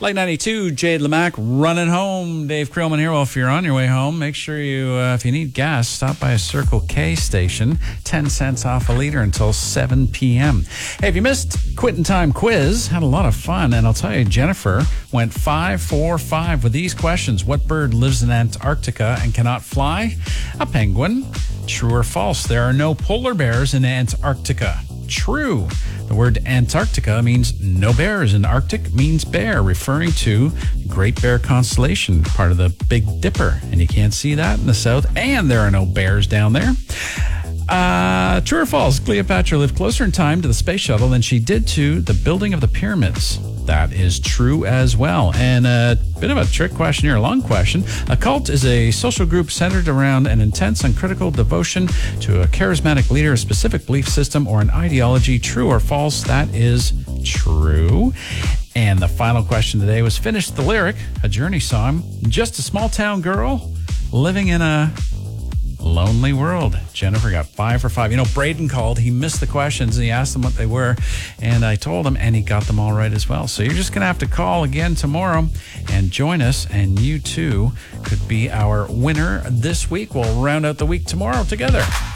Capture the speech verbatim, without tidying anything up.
Light ninety-two, Jade Lamac running home. Dave Creelman here. Well, if you're on your way home, make sure you, uh, if you need gas, stop by a Circle K station. ten cents off a liter until seven p.m. Hey, if you missed Quitting Time Quiz, had a lot of fun. And I'll tell you, Jennifer went five for five with these questions. What bird lives in Antarctica and cannot fly? A penguin. True or false? There are no polar bears in Antarctica. True. The word Antarctica means no bears, and Arctic means bear, referring to Great Bear Constellation, part of the Big Dipper. And you can't see that in the south, and there are no bears down there. Uh, true or false? Cleopatra lived closer in time to the space shuttle than she did to the building of the pyramids. That is true as well. And a bit of a trick question here, a long question. A cult is a social group centered around an intense and critical devotion to a charismatic leader, a specific belief system, or an ideology. True or false? That is true. And the final question today was, finish the lyric, a Journey song. Just a small town girl living in a lonely world. Jennifer got five for five. You know, Braden called. He missed the questions, and he asked them what they were, and I told him, and he got them all right as well. So you're just going to have to call again tomorrow and join us, and you too could be our winner this week. We'll round out the week tomorrow together.